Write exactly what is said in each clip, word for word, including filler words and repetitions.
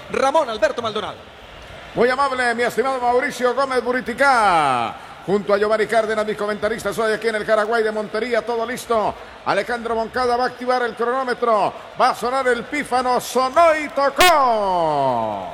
Ramón Alberto Maldonado. Muy amable, mi estimado Mauricio Gómez Buriticá. Junto a Giovanni Cárdenas, mis comentaristas hoy aquí en el Jaraguay de Montería, todo listo. Alejandro Moncada va a activar el cronómetro. Va a sonar el pífano, sonó y tocó.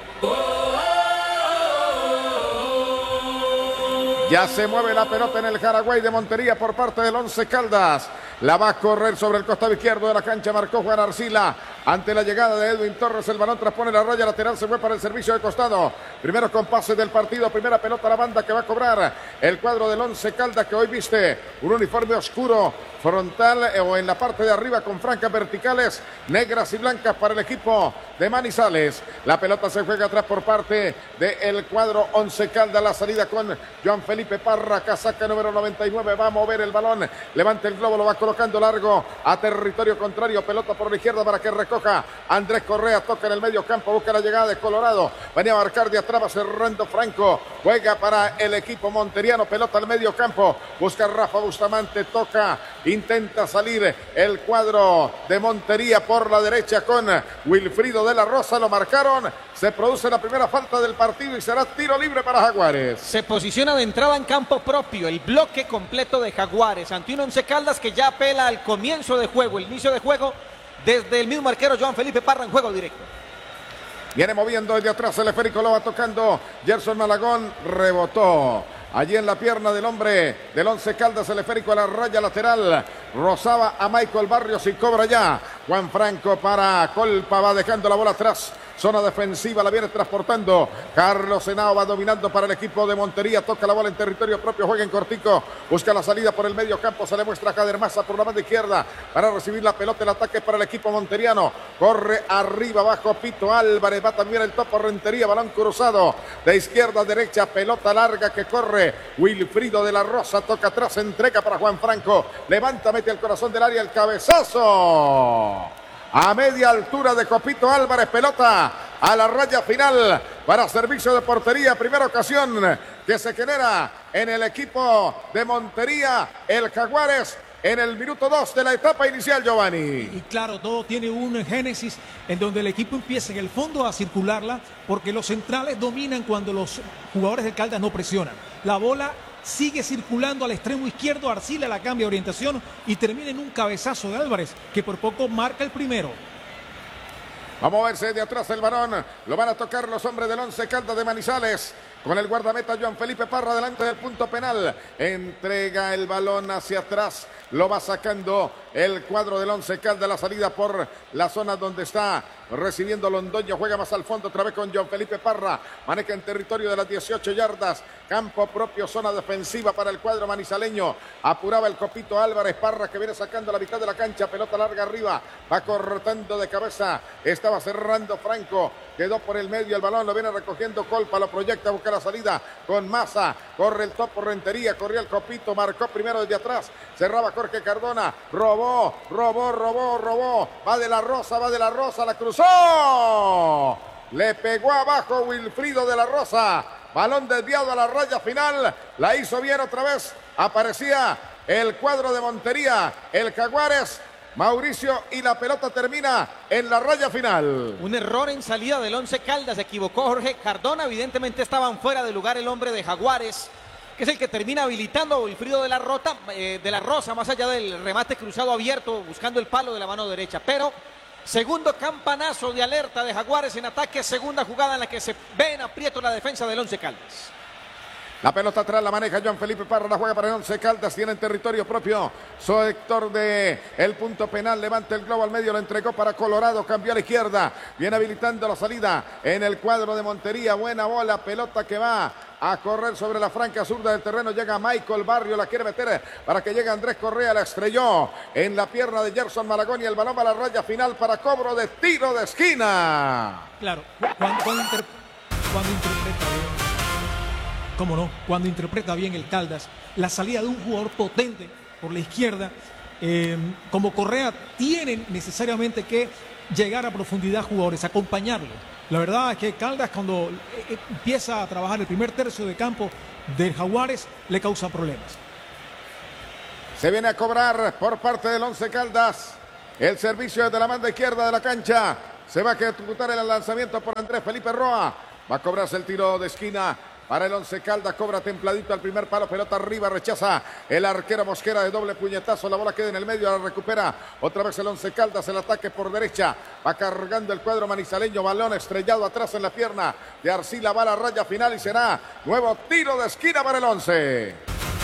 Ya se mueve la pelota en el Jaraguay de Montería por parte del Once Caldas. La va a correr sobre el costado izquierdo de la cancha, marcó Juan Arcila. Ante la llegada de Edwin Torres, el balón traspone la raya lateral, se fue para el servicio de costado. Primero compase del partido, primera pelota a la banda que va a cobrar el cuadro del Once Caldas, que hoy viste un uniforme oscuro, frontal eh, o en la parte de arriba con franjas verticales, negras y blancas para el equipo de Manizales. La pelota se juega atrás por parte del cuadro Once Caldas, la salida con Joan Felipe Parra, casaca número noventa y nueve, va a mover el balón, levanta el globo, lo va colocando largo a territorio contrario, pelota por la izquierda para que recoja Andrés Correa, toca en el medio campo, busca la llegada de Colorado, venía a marcar de atrás, va cerrando Franco, juega para el equipo monteriano, pelota al medio campo, busca Rafa Bustamante, toca, intenta salir el cuadro de Montería por la derecha con Wilfrido de la Rosa, lo marcaron, se produce la primera falta del partido y será tiro libre para Jaguares. Se posiciona de entrada en campo propio, el bloque completo de Jaguares, ante un Once Caldas que ya apela al comienzo de juego, el inicio de juego, desde el mismo arquero Joan Felipe Parra en juego directo. Viene moviendo desde atrás el esférico, lo va tocando Gerson Malagón, rebotó allí en la pierna del hombre del Once Caldas, el esférico a la raya lateral, rozaba a Michael Barrios y cobra ya Juan Franco para Colpa, va dejando la bola atrás. Zona defensiva, la viene transportando Carlos Henao, va dominando para el equipo de Montería, toca la bola en territorio propio, juega en cortico, busca la salida por el medio campo, se le muestra a Jader Maza por la banda izquierda para recibir la pelota, el ataque para el equipo monteriano, corre arriba, abajo Pito Álvarez, va también el topo Rentería, balón cruzado de izquierda a derecha, pelota larga que corre Wilfrido de la Rosa, toca atrás, entrega para Juan Franco, levanta, mete al corazón del área, el cabezazo a media altura de Copito Álvarez, pelota a la raya final para servicio de portería, primera ocasión que se genera en el equipo de Montería, el Jaguares, en el minuto dos de la etapa inicial, Giovanni. Y claro, todo tiene un génesis en donde el equipo empieza en el fondo a circularla, porque los centrales dominan cuando los jugadores del Caldas no presionan. La bola sigue circulando al extremo izquierdo, Arcila la cambia de orientación y termina en un cabezazo de Álvarez, que por poco marca el primero. Vamos a verse de atrás el varón, lo van a tocar los hombres del Once Caldas de Manizales, con el guardameta Joan Felipe Parra delante del punto penal, entrega el balón hacia atrás, lo va sacando el cuadro del Once Caldas, la salida por la zona donde está recibiendo Londoño, juega más al fondo otra vez con Joan Felipe Parra, maneja en territorio de las dieciocho yardas, campo propio, zona defensiva para el cuadro manizaleño, apuraba el Copito Álvarez, Parra que viene sacando la mitad de la cancha, pelota larga arriba, va cortando de cabeza, estaba cerrando Franco, quedó por el medio el balón, lo viene recogiendo Colpa, lo proyecta, busca la salida con Maza, corre el topo Rentería, corrió el Copito, marcó primero desde atrás, cerraba Jorge Cardona, robó, robó, robó, robó, va de la Rosa, va de la Rosa, la cruzó, le pegó abajo Wilfrido de la Rosa, balón desviado a la raya final, la hizo bien otra vez, aparecía el cuadro de Montería, el Jaguares, Mauricio, y la pelota termina en la raya final. Un error en salida del Once Caldas, se equivocó Jorge Cardona, evidentemente estaban fuera de lugar el hombre de Jaguares, que es el que termina habilitando a Wilfrido de la, Rota, eh, de la Rosa, más allá del remate cruzado abierto, buscando el palo de la mano derecha, pero segundo campanazo de alerta de Jaguares en ataque, segunda jugada en la que se ve en aprieto la defensa del Once Caldas. La pelota atrás la maneja Joan Felipe Parra, la juega para el Once Caldas, tiene en territorio propio su sector de el punto penal, levanta el globo al medio, lo entregó para Colorado, cambió a la izquierda, viene habilitando la salida en el cuadro de Montería, buena bola, pelota que va a correr sobre la franca zurda del terreno, llega Michael Barrio, la quiere meter para que llegue Andrés Correa, la estrelló en la pierna de Gerson Malagón y el balón va a la raya final para cobro de tiro de esquina. Claro, cuando, cuando, inter, cuando interpreta bien, cómo no, cuando interpreta bien el Caldas, la salida de un jugador potente por la izquierda, eh, como Correa, tienen necesariamente que llegar a profundidad jugadores, acompañarlo. La verdad es que Caldas, cuando empieza a trabajar el primer tercio de campo del Jaguares, le causa problemas. Se viene a cobrar por parte del Once Caldas el servicio desde la banda izquierda de la cancha. Se va a ejecutar el lanzamiento por Andrés Felipe Roa. Va a cobrarse el tiro de esquina para el Once Caldas. Cobra templadito al primer palo, pelota arriba, rechaza el arquero Mosquera de doble puñetazo. La bola queda en el medio, la recupera otra vez el Once Caldas. El ataque por derecha, va cargando el cuadro manizaleño. Balón estrellado atrás en la pierna de Arcila. Va a la raya final y será nuevo tiro de esquina para el Once.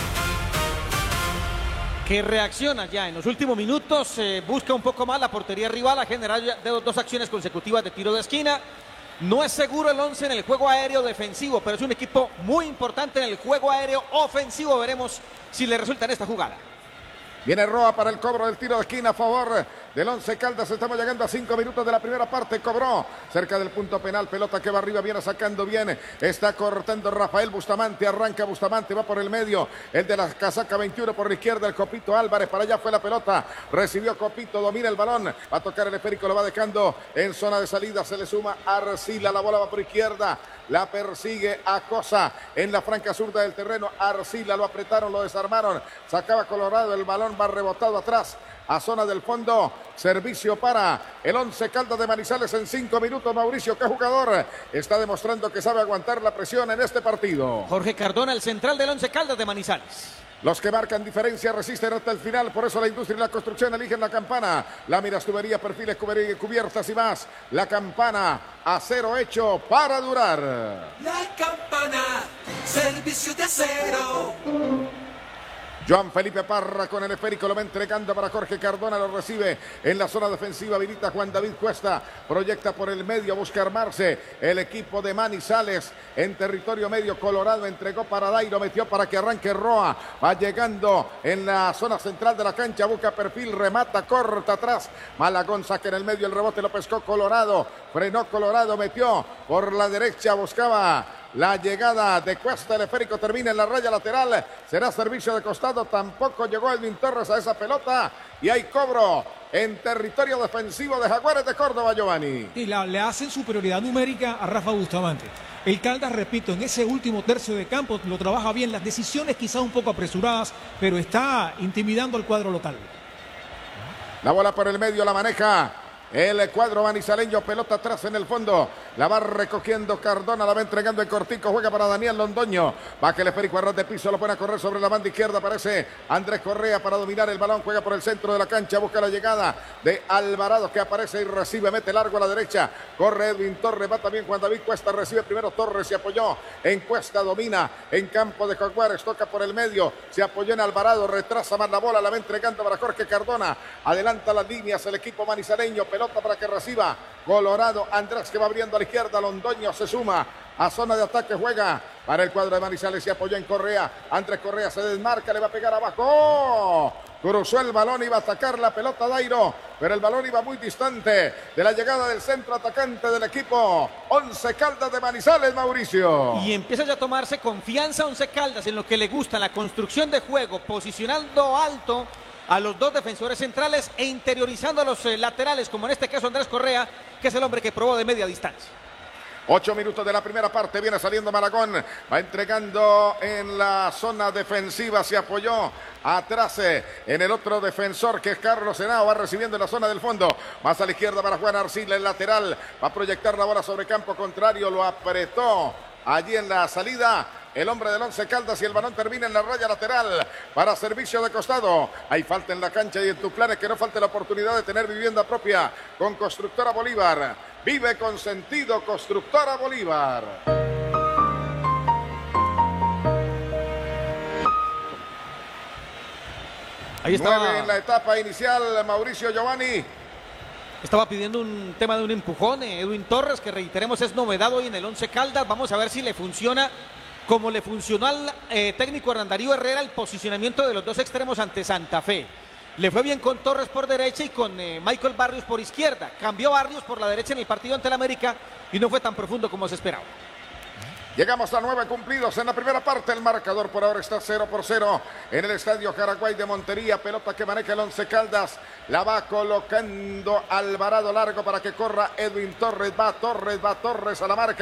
Que reacciona ya en los últimos minutos, eh, busca un poco más la portería rival, a generar ya de dos acciones consecutivas de tiro de esquina. No es seguro el Once en el juego aéreo defensivo, pero es un equipo muy importante en el juego aéreo ofensivo. Veremos si le resulta en esta jugada. Viene Roa para el cobro del tiro de esquina a favor del Once Caldas. Estamos llegando a cinco minutos de la primera parte. Cobró cerca del punto penal. Pelota que va arriba, viene sacando bien. Está cortando Rafael Bustamante. Arranca Bustamante, va por el medio. El de la casaca veintiuno por la izquierda, el Copito Álvarez. Para allá fue la pelota. Recibió Copito, domina el balón. Va a tocar el esférico, lo va dejando en zona de salida. Se le suma Arcila. La bola va por izquierda. La persigue Acosa en la franca zurda del terreno. Arcila lo apretaron, lo desarmaron. Sacaba Colorado, el balón va rebotado atrás a zona del fondo. Servicio para el Once Caldas de Manizales en cinco minutos. Mauricio, ¿qué jugador está demostrando que sabe aguantar la presión en este partido? Jorge Cardona, el central del Once Caldas de Manizales. Los que marcan diferencia resisten hasta el final, por eso la industria y la construcción eligen la Campana. Láminas, tuberías, perfiles, cubiertas y más. La Campana, acero hecho para durar. La Campana, servicio de acero. Joan Felipe Parra con el esférico, lo va entregando para Jorge Cardona, lo recibe en la zona defensiva, habilita Juan David Cuesta, proyecta por el medio, busca armarse el equipo de Manizales en territorio medio. Colorado entregó para Dairo, metió para que arranque Roa, va llegando en la zona central de la cancha, busca perfil, remata, corta atrás, Malagón saca en el medio, el rebote lo pescó Colorado, frenó Colorado, metió por la derecha, buscaba la llegada de Cuesta, el esférico termina en la raya lateral, será servicio de costado, tampoco llegó Edwin Torres a esa pelota y hay cobro en territorio defensivo de Jaguares de Córdoba, Giovanni. Y la, le hacen superioridad numérica a Rafa Bustamante. El Caldas, repito, en ese último tercio de campo lo trabaja bien, las decisiones quizás un poco apresuradas, pero está intimidando al cuadro local. La bola por el medio la maneja el cuadro manizaleño, pelota atrás en el fondo, la va recogiendo Cardona, la va entregando en cortico, juega para Daniel Londoño, baja el esférico a ras de piso, lo pone a correr sobre la banda izquierda, aparece Andrés Correa para dominar el balón, juega por el centro de la cancha, busca la llegada de Alvarado que aparece y recibe, mete largo a la derecha, corre Edwin Torres, va también Juan David Cuesta, recibe primero Torres, se apoyó en Cuesta, domina en campo de Jaguares, toca por el medio, se apoyó en Alvarado, retrasa más la bola, la va entregando para Jorge Cardona, adelanta las líneas el equipo manizaleño, pelota para que reciba Colorado, Andrés que va abriendo a la izquierda, Londoño se suma a zona de ataque, juega para el cuadro de Manizales, se apoyó en Correa, Andrés Correa se desmarca, le va a pegar abajo, ¡oh! Cruzó el balón, iba a atacar la pelota Dairo, pero el balón iba muy distante de la llegada del centro atacante del equipo Once Caldas de Manizales, Mauricio. Y empieza ya a tomarse confianza Once Caldas en lo que le gusta, la construcción de juego, posicionando alto a los dos defensores centrales e interiorizando a los eh, laterales, como en este caso Andrés Correa, que es el hombre que probó de media distancia. Ocho minutos de la primera parte, viene saliendo Malagón, va entregando en la zona defensiva, se apoyó atrás eh, en el otro defensor que es Carlos Henao, va recibiendo en la zona del fondo, más a la izquierda para Juan Arcila, el lateral, va a proyectar la bola sobre campo contrario, lo apretó allí en la salida el hombre del Once Caldas y el balón termina en la raya lateral para servicio de costado. Hay falta en la cancha y en tu plan es que no falte la oportunidad de tener vivienda propia con Constructora Bolívar. Vive con sentido Constructora Bolívar. Ahí estaba. Nueve en la etapa inicial, Mauricio Giovanni. Estaba pidiendo un tema de un empujón, eh, Edwin Torres, que reiteremos es novedad hoy en el Once Caldas. Vamos a ver si le funciona como le funcionó al eh, técnico Hernán Darío Herrera el posicionamiento de los dos extremos ante Santa Fe. Le fue bien con Torres por derecha y con eh, Michael Barrios por izquierda. Cambió Barrios por la derecha en el partido ante el América y no fue tan profundo como se esperaba. Llegamos a nueve cumplidos en la primera parte. El marcador por ahora está cero por cero en el estadio Jaraguay de Montería. Pelota que maneja el Once Caldas. La va colocando Alvarado largo para que corra Edwin Torres. Va Torres, va Torres a la marca.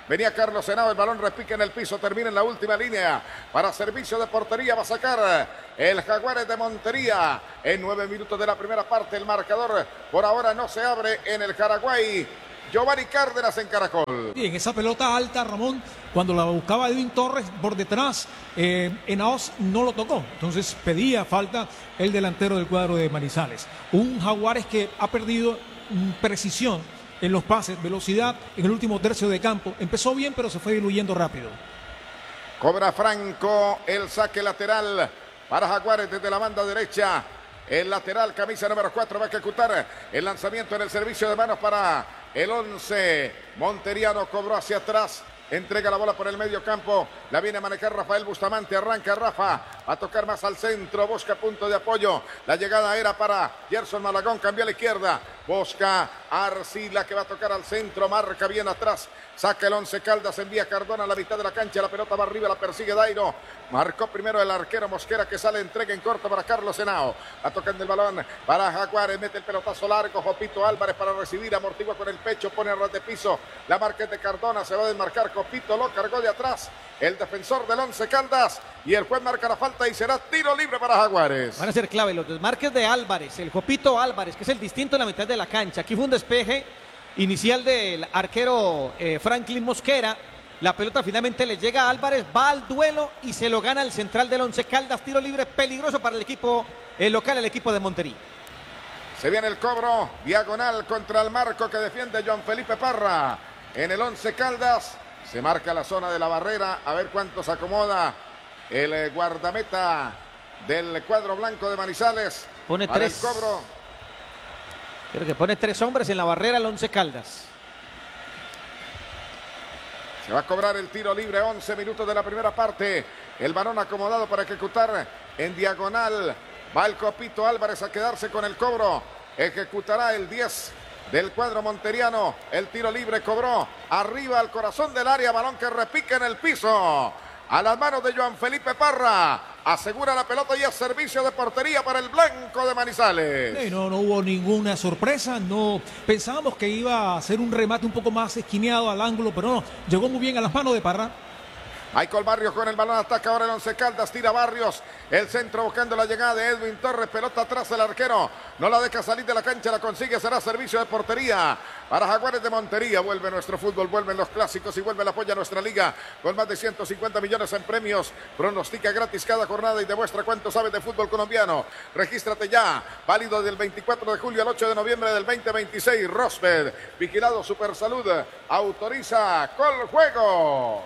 Venía Carlos Henao, el balón repica en el piso, termina en la última línea. Para servicio de portería va a sacar el Jaguares de Montería. En nueve minutos de la primera parte, el marcador por ahora no se abre en el Paraguay. Giovanni Cárdenas en Caracol. Y en esa pelota alta, Ramón, cuando la buscaba Edwin Torres por detrás, eh, Henao no lo tocó. Entonces pedía falta el delantero del cuadro de Manizales. Un Jaguares que ha perdido mm, precisión en los pases, velocidad en el último tercio de campo. Empezó bien, pero se fue diluyendo rápido. Cobra Franco el saque lateral para Jaguares desde la banda derecha. El lateral, camisa número cuatro, va a ejecutar el lanzamiento en el servicio de manos para el once. Monteriano cobró hacia atrás. Entrega la bola por el medio campo. La viene a manejar Rafael Bustamante. Arranca Rafa. A tocar más al centro. Busca punto de apoyo. La llegada era para Gerson Malagón. Cambió a la izquierda. Busca Arcila que va a tocar al centro. Marca bien atrás. Saca el once Caldas. Envía Cardona a la mitad de la cancha. La pelota va arriba. La persigue Dairo. Marcó primero el arquero Mosquera que sale. Entrega en corto para Carlos Henao. Va tocando el balón para Jaguares. Mete el pelotazo largo. Jopito Álvarez para recibir. Amortigua con el pecho. Pone a ras de piso. La marca de Cardona. Se va a desmarcar. Copito lo cargó de atrás el defensor del once Caldas y el juez marca la falta y será tiro libre para Jaguares. Van a ser clave los desmarques de Álvarez, el Jopito Álvarez, que es el distinto en la mitad de la cancha. Aquí fue un despeje inicial del arquero eh, Franklin Mosquera. La pelota finalmente le llega a Álvarez, va al duelo y se lo gana el central del once Caldas. Tiro libre peligroso para el equipo el local, el equipo de Montería. Se viene el cobro diagonal contra el marco que defiende Joan Felipe Parra en el once Caldas. Se marca la zona de la barrera, a ver cuánto se acomoda el eh, guardameta del cuadro blanco de Manizales. Pone para tres. El cobro. Creo que pone tres hombres en la barrera el once Caldas. Se va a cobrar el tiro libre, once minutos de la primera parte. El balón acomodado para ejecutar en diagonal. Va el Copito Álvarez a quedarse con el cobro. Ejecutará el diez. Del cuadro monteriano, el tiro libre cobró arriba al corazón del área, balón que repica en el piso, a las manos de Joan Felipe Parra, asegura la pelota y es servicio de portería para el blanco de Manizales. Sí, no, no hubo ninguna sorpresa, no pensábamos que iba a ser un remate un poco más esquineado al ángulo, pero no, llegó muy bien a las manos de Parra. Michael Barrios con el balón, ataca ahora el once Caldas, tira Barrios, el centro buscando la llegada de Edwin Torres, pelota atrás el arquero, no la deja salir de la cancha, la consigue, será servicio de portería para Jaguares de Montería. Vuelve nuestro fútbol, vuelven los clásicos y vuelve el apoyo a nuestra liga con más de ciento cincuenta millones en premios. Pronostica gratis cada jornada y demuestra cuánto sabes de fútbol colombiano. Regístrate ya, válido del veinticuatro de julio al ocho de noviembre del veinte veintiséis. Rosbed, vigilado Supersalud, autoriza Coljuegos.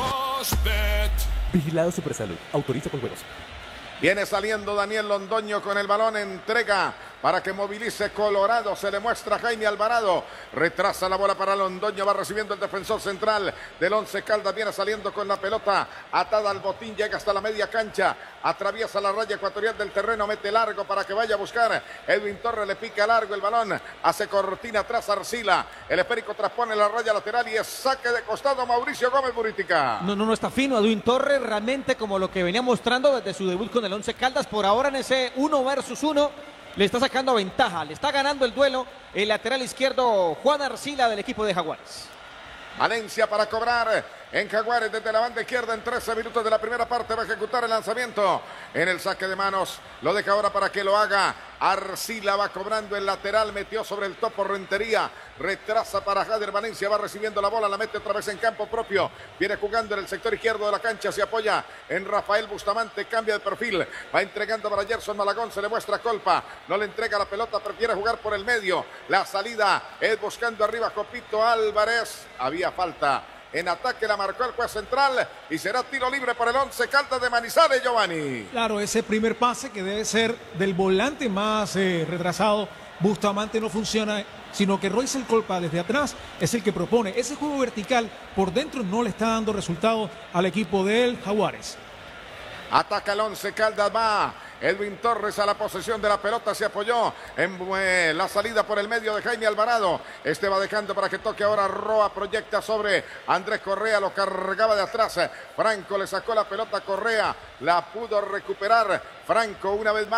Rosbet. Vigilado Supersalud, autoriza Coljuegos. Viene saliendo Daniel Londoño con el balón, entrega para que movilice Colorado, se le muestra Jaime Alvarado, retrasa la bola para Londoño, va recibiendo el defensor central del once Caldas, viene saliendo con la pelota atada al botín, llega hasta la media cancha, atraviesa la raya ecuatorial del terreno, mete largo para que vaya a buscar, Edwin Torres le pica largo el balón, hace cortina atrás Arcila, el esférico traspone la raya lateral y es saque de costado Mauricio Gómez Buritica. No, no, no está fino Edwin Torres, realmente como lo que venía mostrando desde su debut con el once Caldas, por ahora en ese uno versus uno, le está sacando ventaja, le está ganando el duelo el lateral izquierdo Juan Arcila del equipo de Jaguares. Valencia para cobrar en Jaguares desde la banda izquierda en trece minutos de la primera parte. Va a ejecutar el lanzamiento en el saque de manos. Lo deja ahora para que lo haga. Arcila va cobrando el lateral. Metió sobre el topo Rentería. Retrasa para Jader Valencia. Va recibiendo la bola. La mete otra vez en campo propio. Viene jugando en el sector izquierdo de la cancha. Se apoya en Rafael Bustamante. Cambia de perfil. Va entregando para Gerson Malagón. Se le muestra Colpa. No le entrega la pelota. Prefiere jugar por el medio. La salida es buscando arriba Copito Álvarez. Había falta. En ataque la marcó el juez central y será tiro libre para el once Caldas de Manizales, Giovanni. Claro, ese primer pase que debe ser del volante más eh, retrasado, Bustamante no funciona, sino que Royce Colpa desde atrás es el que propone. Ese juego vertical por dentro no le está dando resultado al equipo del Jaguares. Ataca el once Caldas, va Edwin Torres a la posesión de la pelota, se apoyó en eh, la salida por el medio de Jaime Alvarado. Este va dejando para que toque ahora Roa, proyecta sobre Andrés Correa, lo cargaba de atrás. Franco le sacó la pelota a Correa, la pudo recuperar Franco una vez más.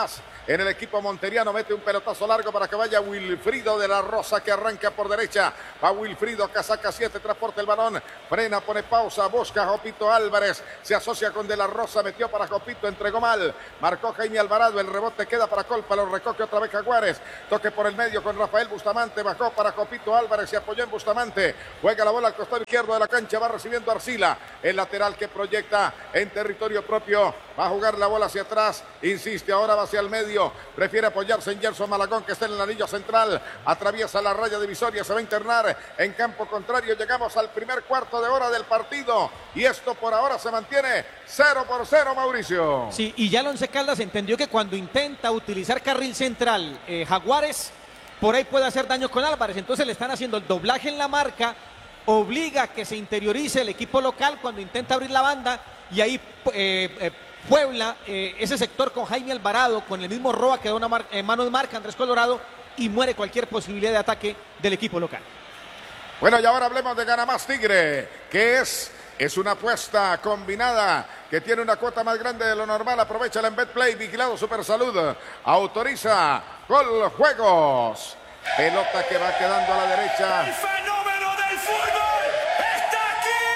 en el equipo monteriano. Mete un pelotazo largo para que vaya Wilfrido de la Rosa, que arranca por derecha. Va Wilfrido, casaca siete, transporta el balón. Frena, pone pausa, busca a Jopito Álvarez. Se asocia con de la Rosa, metió para Jopito, entregó mal. Marcó Jaime Alvarado, el rebote queda para Colpa, lo recoge otra vez Jaguares. Toque por el medio con Rafael Bustamante, bajó para Jopito Álvarez, se apoyó en Bustamante. Juega la bola al costado izquierdo de la cancha, va recibiendo Arcila. El lateral que proyecta en territorio propio. Va a jugar la bola hacia atrás, insiste, ahora va hacia el medio, prefiere apoyarse en Gerson Malagón, que está en el anillo central, atraviesa la raya divisoria, se va a internar en campo contrario. Llegamos al primer cuarto de hora del partido y esto por ahora se mantiene cero por cero, Mauricio. Sí, y ya el Once Caldas entendió que cuando intenta utilizar carril central eh, Jaguares, por ahí puede hacer daño con Álvarez, entonces le están haciendo el doblaje en la marca, obliga a que se interiorice el equipo local cuando intenta abrir la banda y ahí eh, eh, Puebla, eh, ese sector con Jaime Alvarado, con el mismo Roa que da una mar, eh, mano de marca, Andrés Colorado, y muere cualquier posibilidad de ataque del equipo local. Bueno, y ahora hablemos de Gana Más Tigre, que es, es una apuesta combinada que tiene una cuota más grande de lo normal. Aprovecha en BetPlay, vigilado Supersalud, autoriza Gol Juegos. Pelota que va quedando a la derecha. ¡El fenómeno del fútbol está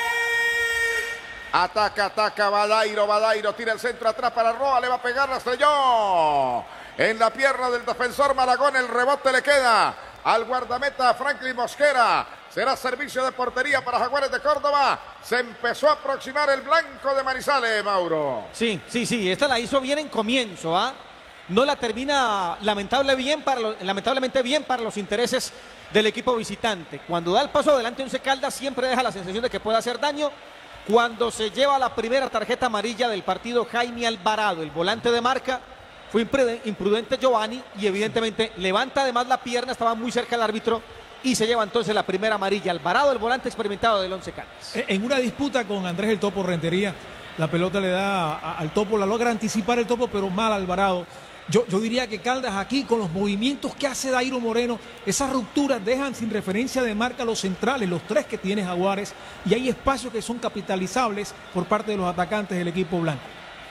aquí! Ataca, ataca, Badairo, Badairo, tira el centro atrás para Roa, le va a pegar, la estrelló en la pierna del defensor Malagón, el rebote le queda al guardameta Franklin Mosquera. Será servicio de portería para Jaguares de Córdoba. Se empezó a aproximar el blanco de Manizales, Mauro. Sí, sí, sí, esta la hizo bien en comienzo, ¿ah? ¿eh? No la termina lamentable bien para lo, lamentablemente bien para los intereses del equipo visitante. Cuando da el paso adelante Once Caldas siempre deja la sensación de que puede hacer daño. Cuando se lleva la primera tarjeta amarilla del partido Jaime Alvarado, el volante de marca, fue imprudente Giovanni y evidentemente levanta además la pierna, estaba muy cerca del árbitro y se lleva entonces la primera amarilla. Alvarado, el volante experimentado del Once Caldas. En una disputa con Andrés el Topo Rentería, la pelota le da a, al Topo, la logra anticipar el Topo, pero mal Alvarado. Yo, yo diría que Caldas aquí, con los movimientos que hace Dairo Moreno, esas rupturas dejan sin referencia de marca los centrales, los tres que tiene Jaguares, y hay espacios que son capitalizables por parte de los atacantes del equipo blanco.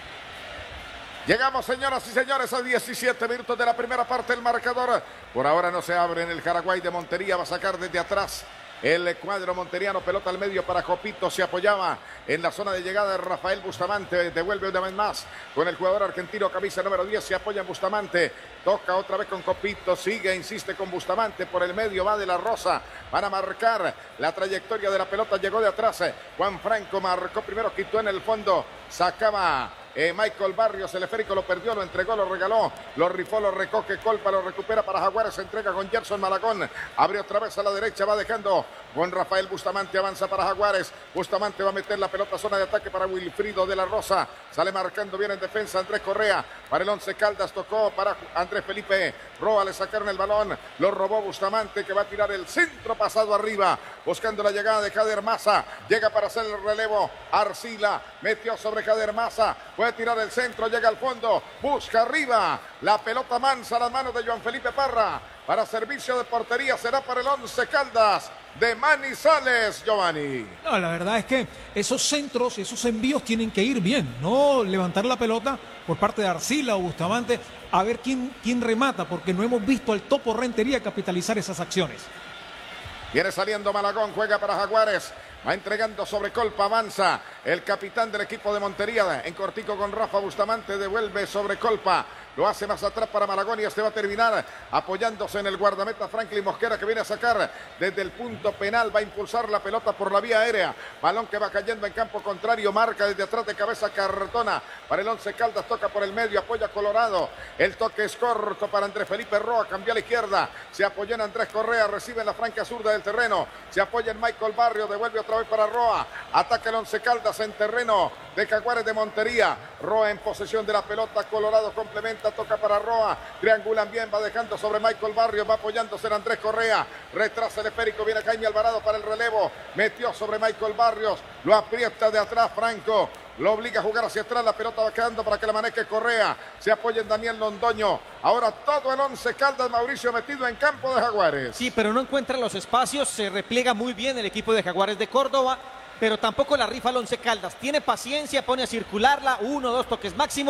Llegamos, señoras y señores, a diecisiete minutos de la primera parte del marcador. Por ahora no se abre en el Jaraguay de Montería, va a sacar desde atrás el cuadro monteriano, pelota al medio para Jopito, se apoyaba en la zona de llegada de Rafael Bustamante, devuelve una vez más con el jugador argentino, camisa número diez, se apoya en Bustamante, toca otra vez con Jopito, sigue, insiste con Bustamante, por el medio va de la Rosa, van a marcar la trayectoria de la pelota, llegó de atrás, Juan Franco marcó primero, quitó en el fondo, sacaba Eh, Michael Barrios, el esférico lo perdió, lo entregó, lo regaló, lo rifó, lo recoge, Colpa, lo recupera para Jaguares, se entrega con Gerson Malagón, abre otra vez a la derecha, va dejando con Rafael Bustamante, avanza para Jaguares, Bustamante va a meter la pelota a zona de ataque para Wilfrido de la Rosa, sale marcando bien en defensa Andrés Correa, para el Once Caldas, tocó para Andrés Felipe Roa, le sacaron el balón, lo robó Bustamante, que va a tirar el centro pasado arriba, buscando la llegada de Jader Maza, llega para hacer el relevo, Arcila, metió sobre Jader Maza, puede tirar el centro, llega al fondo, busca arriba, la pelota mansa a las manos de Joan Felipe Parra, para servicio de portería será para el Once Caldas de Manizales, Giovanni. No, la verdad es que esos centros, esos envíos tienen que ir bien, no levantar la pelota por parte de Arcila o Bustamante, a ver quién, quién remata, porque no hemos visto al Topo Rentería capitalizar esas acciones. Viene saliendo Malagón, juega para Jaguares, va entregando sobre Colpa, avanza el capitán del equipo de Montería, en cortico con Rafa Bustamante, devuelve sobre Colpa, lo hace más atrás para Malagón y este va a terminar apoyándose en el guardameta Franklin Mosquera, que viene a sacar desde el punto penal, va a impulsar la pelota por la vía aérea, balón que va cayendo en campo contrario, marca desde atrás de cabeza Cartona, para el Once Caldas, toca por el medio, apoya Colorado, el toque es corto para Andrés Felipe Roa, cambió a la izquierda, se apoyó en Andrés Correa, recibe en la franca zurda del terreno, se apoya en Michael Barrio, devuelve otra vez para Roa, ataca el Once Caldas en terreno de Jaguares de Montería, Roa en posesión de la pelota, Colorado complementa, toca para Roa, triangulan bien, va dejando sobre Michael Barrio, va apoyándose en Andrés Correa, retrasa el esférico, viene Jaime Alvarado para el relevo, metió sobre Michael Barrios, lo aprieta de atrás Franco, lo obliga a jugar hacia atrás, la pelota va quedando para que la maneje Correa, se apoya en Daniel Londoño, ahora todo el Once Caldas, Mauricio, metido en campo de Jaguares. Sí, pero no encuentra los espacios, se repliega muy bien el equipo de Jaguares de Córdoba, pero tampoco la rifa al Once Caldas, tiene paciencia, pone a circularla, uno, dos toques máximo,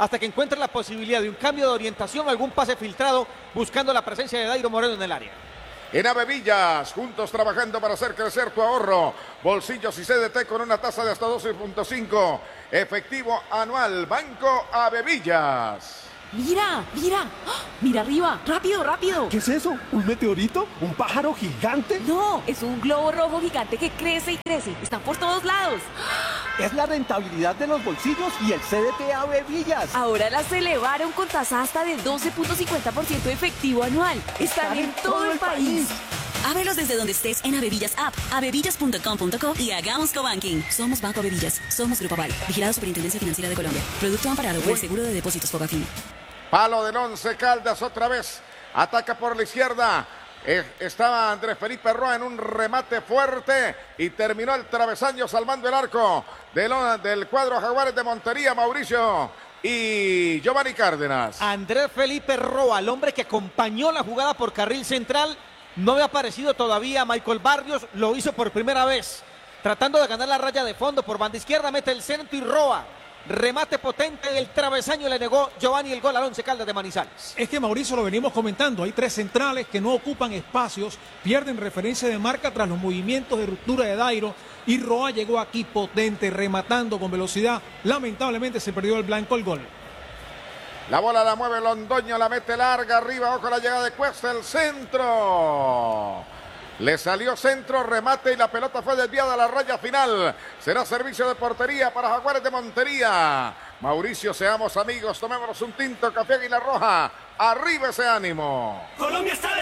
hasta que encuentre la posibilidad de un cambio de orientación, algún pase filtrado, buscando la presencia de Dairo Moreno en el área. En Avevillas, juntos trabajando para hacer crecer tu ahorro. Bolsillos y C D T con una tasa de hasta doce punto cinco. Efectivo anual, Banco Avevillas. Mira, mira, ¡ah! Mira arriba, rápido, rápido. ¿Qué es eso? ¿Un meteorito? ¿Un pájaro gigante? No, es un globo rojo gigante que crece y crece. Están por todos lados. Es la rentabilidad de los bolsillos y el C D T Avevillas. Ahora las elevaron con tasa hasta de doce punto cincuenta por ciento efectivo anual. Están, Están en todo el país. Ábrelos desde donde estés en Avevillas App, avevillas punto com punto co y hagamos cobanking. Somos Banco Avevillas, somos Grupo Aval, vigilado Superintendencia Financiera de Colombia. Producto amparado por el Seguro de Depósitos Fogafín. Palo del Once Caldas otra vez. Ataca por la izquierda. Eh, estaba Andrés Felipe Roa en un remate fuerte y terminó el travesaño salvando el arco del, del cuadro Jaguares de Montería, Mauricio y Giovanni Cárdenas. Andrés Felipe Roa, el hombre que acompañó la jugada por carril central. No había aparecido todavía Michael Barrios, lo hizo por primera vez. Tratando de ganar la raya de fondo por banda izquierda, mete el centro y Roa. Remate potente del travesaño, le negó Giovanni el gol al Once Caldas de Manizales. Es que, Mauricio, lo venimos comentando, hay tres centrales que no ocupan espacios, pierden referencia de marca tras los movimientos de ruptura de Dairo, y Roa llegó aquí potente, rematando con velocidad. Lamentablemente se perdió el blanco el gol. La bola la mueve Londoño, la mete larga arriba, ojo la llegada de Cuesta, el centro. Le salió centro, remate y la pelota fue desviada a la raya final. Será servicio de portería para Jaguares de Montería. Mauricio, seamos amigos, tomémonos un tinto, café Águila Roja. Arriba ese ánimo. Colombia está de